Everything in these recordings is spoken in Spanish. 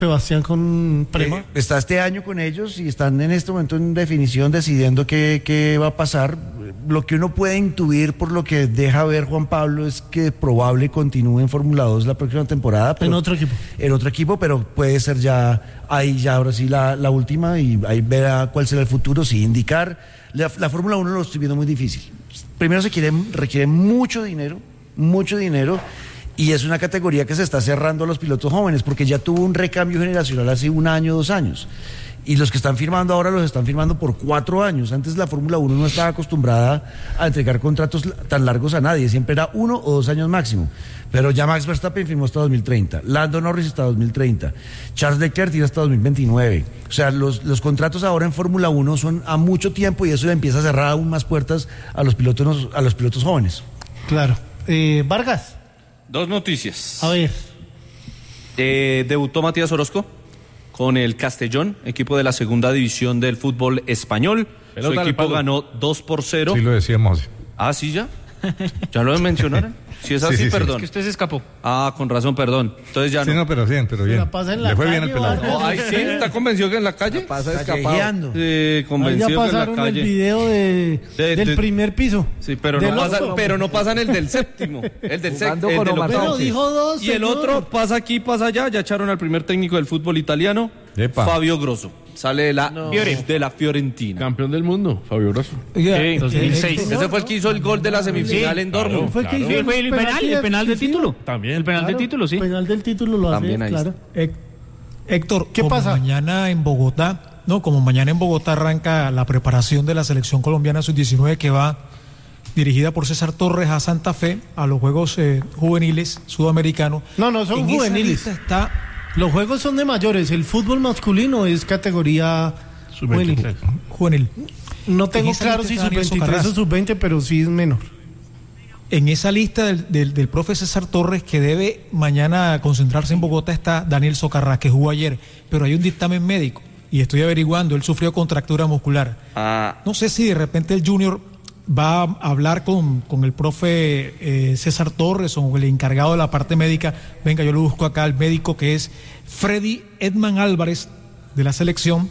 Sebastián con Prema. Está este año con ellos y están en este momento en definición, decidiendo qué va a pasar. Lo que uno puede intuir por lo que deja ver Juan Pablo es que probable continúe en Fórmula 2 la próxima temporada. En otro equipo. En otro equipo, pero puede ser ya ahora sí la última, y ahí verá cuál será el futuro, si indicar. La Fórmula 1 lo estoy viendo muy difícil. Primero requiere mucho dinero, y es una categoría que se está cerrando a los pilotos jóvenes, porque ya tuvo un recambio generacional hace 1 año, 2 años. Y los que están firmando ahora los están firmando por 4 años. Antes la Fórmula 1 no estaba acostumbrada a entregar contratos tan largos a nadie, siempre era 1 o 2 años máximo. Pero ya Max Verstappen firmó hasta 2030, Lando Norris hasta 2030, Charles Leclerc tiene hasta 2029. O sea, los contratos ahora en Fórmula 1 son a mucho tiempo, y eso le empieza a cerrar aún más puertas a los pilotos jóvenes. Claro. Vargas. 2 noticias. A ver. Debutó Matías Orozco con el Castellón, equipo de la segunda división del fútbol español. Su equipo ganó 2-0. Sí, lo decíamos. Ah, ¿sí ya? ¿Ya lo mencionaron? Si es así, sí, perdón. Es que usted se escapó. Ah, con razón, perdón. Entonces ya sí, no. pero bien. La pasa en la Le fue calle, bien el pelado. No, ay, sí, ¿está convencido que en la calle? Pasa escapado. Sí, convencido Ahí ya que en la pasaron el calle. video del primer piso. Sí, pero no pasan el del séptimo. El del séptimo. Pero dijo 2. Y el otro pasa aquí, pasa allá. Ya echaron al primer técnico del fútbol italiano, Epa. Fabio Grosso. Sale de la Fiorentina. Campeón del mundo, Fabio Grosso. Sí, 2006. Ese fue el que hizo el gol de la semifinal en Dortmund. Fue el que hizo Fue el penal del título. También. El penal del título, sí. El penal del título lo También hace, ahí claro. Héctor, ¿Qué pasa? Mañana en Bogotá arranca la preparación de la selección colombiana sub-19, que va dirigida por César Torres a Santa Fe, a los Juegos Juveniles Sudamericanos. No, son juveniles. Los juegos son de mayores. El fútbol masculino es categoría juvenil. No tengo claro si sub-23 o sub-20, pero sí es menor. En esa lista del profe César Torres, que debe mañana concentrarse en Bogotá, está Daniel Socarrás, que jugó ayer, pero hay un dictamen médico y estoy averiguando, él sufrió contractura muscular. No sé si de repente el Junior va a hablar con el profe César Torres o el encargado de la parte médica. Venga, yo lo busco acá, el médico, que es Freddy Edman Álvarez, de la selección.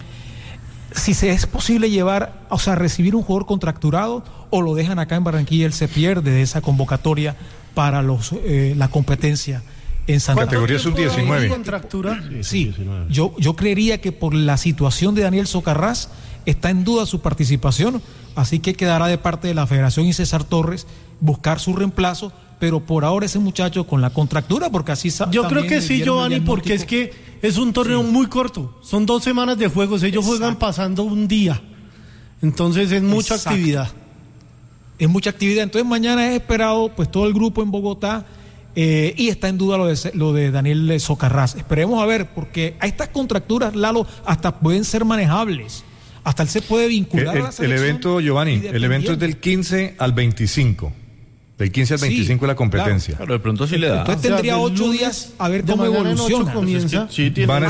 Si es posible recibir un jugador contracturado, o lo dejan acá en Barranquilla, él se pierde de esa convocatoria para la competencia en Santa Fe. Categoría sub-19. ¿Contractura? Sí, yo creería que por la situación de Daniel Socarrás está en duda su participación, así que quedará de parte de la Federación y César Torres buscar su reemplazo, pero por ahora ese muchacho con la contractura, porque así yo creo que sí, Giovanni, porque es que es un torneo muy corto, son 2 semanas de juegos, ellos juegan pasando un día, entonces es mucha actividad. Es mucha actividad, entonces mañana es esperado pues todo el grupo en Bogotá, y está en duda lo de Daniel Socarrás. Esperemos a ver, porque a estas contracturas, Lalo, hasta pueden ser manejables. Hasta él se puede vincular a la selección. El evento, Giovanni, el evento es del 15 al 25. Del 15 al 25 es la competencia. Claro, de pronto sí le da. Entonces tendría 8 días a ver cómo evoluciona. Van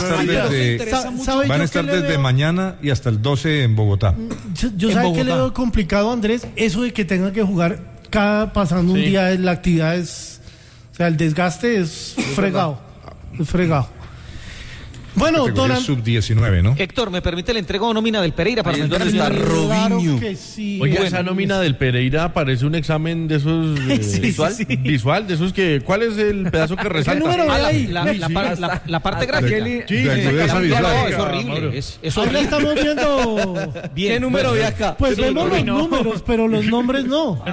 a estar desde mañana y hasta el 12 en Bogotá. Yo sabes que le veo complicado, Andrés, eso de que tenga que jugar pasando un día, la actividad es, o sea, el desgaste es fregado. Es fregado. Bueno, sub-19, ¿no? Héctor, ¿me permite la entrega o nómina del Pereira para ¿Dónde está Robinho? Sí. Oiga, esa nómina del Pereira parece un examen de esos visual, de esos que ¿cuál es el pedazo que resalta? ¿Qué número ve ahí? La parte gráfica. Es horrible. Es Ahora horrible. estamos viendo ¿Qué número ve acá? Pues vemos los números, pero los nombres no.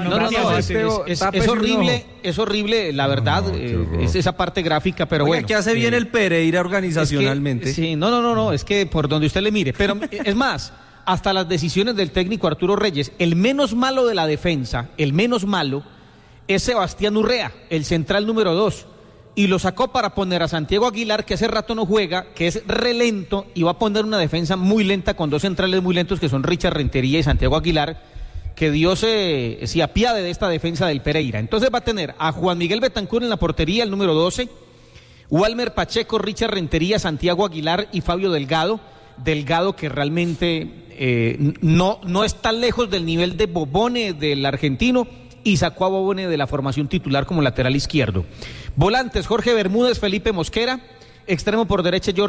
Es horrible, la verdad, es esa parte gráfica, pero bueno. ¿Qué hace bien el Pereira organizacionalmente? Sí, no, es que por donde usted le mire, pero es más, hasta las decisiones del técnico Arturo Reyes, el menos malo de la defensa, el menos malo, es Sebastián Urrea, el central número 2, y lo sacó para poner a Santiago Aguilar, que hace rato no juega, que es relento, y va a poner una defensa muy lenta con 2 centrales muy lentos, que son Richard Rentería y Santiago Aguilar. Que Dios se apiade de esta defensa del Pereira. Entonces va a tener a Juan Miguel Betancur en la portería, el número 12, Walmer Pacheco, Richard Rentería, Santiago Aguilar y Fabio Delgado. Delgado, que realmente no está lejos del nivel de Bobone del argentino, y sacó a Bobone de la formación titular como lateral izquierdo. Volantes: Jorge Bermúdez, Felipe Mosquera, extremo por derecha